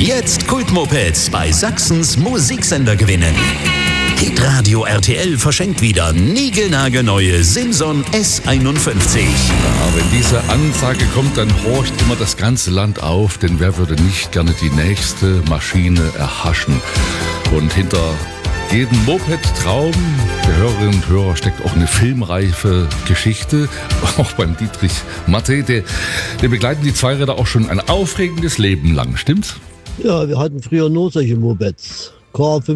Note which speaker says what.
Speaker 1: Jetzt Kultmopeds bei Sachsens Musiksender gewinnen. Hitradio RTL verschenkt wieder niegelnagelneue Simson S51.
Speaker 2: Ja, wenn diese Ansage kommt, dann horcht immer das ganze Land auf, denn wer würde nicht gerne die nächste Maschine erhaschen? Und hinter jedem Moped-Traum der Hörerinnen und Hörer steckt auch eine filmreife Geschichte, auch beim Dietrich Matte. Der begleiten die Zweiräder auch schon ein aufregendes Leben lang, stimmt's?
Speaker 3: Ja, wir hatten früher nur solche Mopeds.